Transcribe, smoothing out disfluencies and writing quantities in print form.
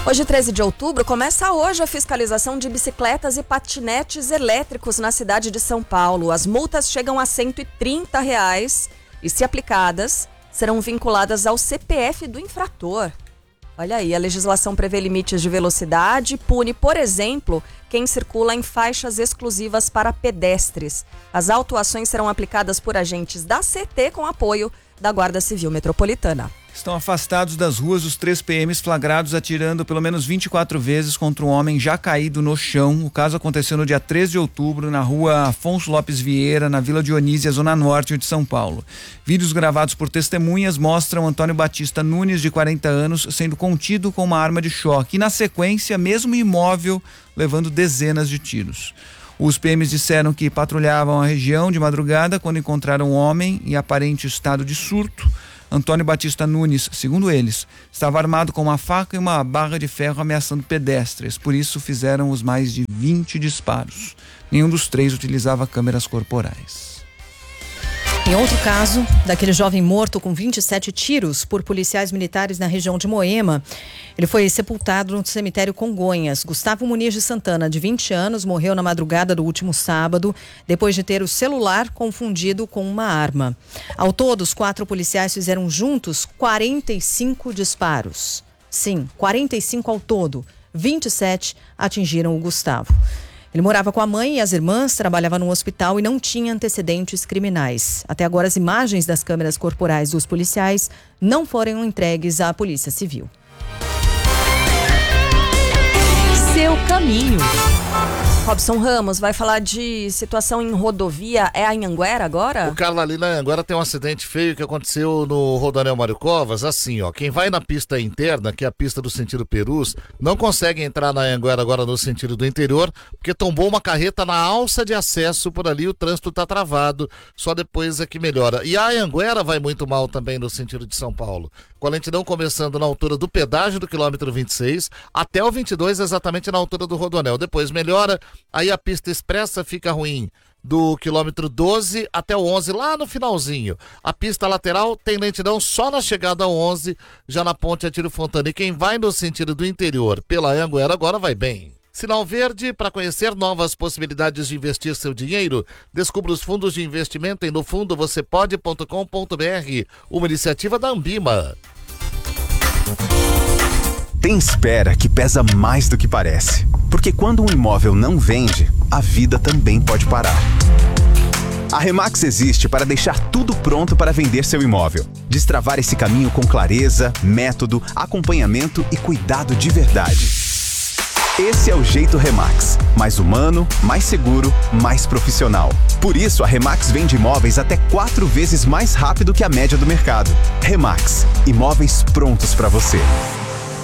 Hoje, 13 de outubro, começa hoje a fiscalização de bicicletas e patinetes elétricos na cidade de São Paulo. As multas chegam a R$ 130 e, se aplicadas, serão vinculadas ao CPF do infrator. Olha aí, a legislação prevê limites de velocidade e pune, por exemplo, quem circula em faixas exclusivas para pedestres. As autuações serão aplicadas por agentes da CT com apoio da Guarda Civil Metropolitana. Estão afastados das ruas os 3 PMs flagrados atirando pelo menos 24 vezes contra um homem já caído no chão. O caso aconteceu no dia 13 de outubro, na rua Afonso Lopes Vieira, na Vila Dionísia, zona norte de São Paulo. Vídeos gravados por testemunhas mostram Antônio Batista Nunes, de 40 anos, sendo contido com uma arma de choque e, na sequência, mesmo imóvel, levando dezenas de tiros. Os PMs disseram que patrulhavam a região de madrugada quando encontraram um homem em aparente estado de surto. Antônio Batista Nunes, segundo eles, estava armado com uma faca e uma barra de ferro ameaçando pedestres. Por isso fizeram os mais de 20 disparos. Nenhum dos 3 utilizava câmeras corporais. Em outro caso, daquele jovem morto com 27 tiros por policiais militares na região de Moema, ele foi sepultado no cemitério Congonhas. Gustavo Muniz de Santana, de 20 anos, morreu na madrugada do último sábado, depois de ter o celular confundido com uma arma. Ao todo, os 4 policiais fizeram juntos 45 disparos. Sim, 45 ao todo. 27 atingiram o Gustavo. Ele morava com a mãe e as irmãs, trabalhava num hospital e não tinha antecedentes criminais. Até agora, as imagens das câmeras corporais dos policiais não foram entregues à Polícia Civil. Seu caminho. Robson Ramos vai falar de situação em rodovia. É a Anhanguera agora? O Carla, ali na Anhanguera tem um acidente feio que aconteceu no Rodoanel Mário Covas. Assim, ó, quem vai na pista interna, que é a pista do sentido Perus, não consegue entrar na Anhanguera agora no sentido do interior, porque tombou uma carreta na alça de acesso por ali, o trânsito tá travado, só depois é que melhora. E a Anhanguera vai muito mal também no sentido de São Paulo, com a lentidão começando na altura do pedágio do quilômetro 26 até o 22, exatamente na altura do Rodoanel. Depois melhora. Aí a pista expressa fica ruim do quilômetro 12 até o 11, lá no finalzinho. A pista lateral tem lentidão só na chegada ao 11, já na ponte Atílio Fontana. E quem vai no sentido do interior pela Anhanguera agora vai bem. Sinal verde para conhecer novas possibilidades de investir seu dinheiro. Descubra os fundos de investimento em nofundovocêpode.com.br, uma iniciativa da Ambima. Tem espera que pesa mais do que parece. Porque quando um imóvel não vende, a vida também pode parar. A Remax existe para deixar tudo pronto para vender seu imóvel. Destravar esse caminho com clareza, método, acompanhamento e cuidado de verdade. Esse é o jeito Remax. Mais humano, mais seguro, mais profissional. Por isso, a Remax vende imóveis até 4 vezes mais rápido que a média do mercado. Remax, imóveis prontos para você.